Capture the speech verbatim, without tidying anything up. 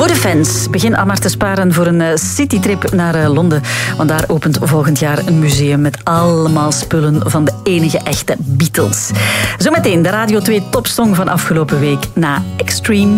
Voor de fans, begin al maar te sparen voor een citytrip naar Londen. Want daar opent volgend jaar een museum met allemaal spullen van de enige echte Beatles. Zometeen de Radio twee topsong van afgelopen week na Extreme.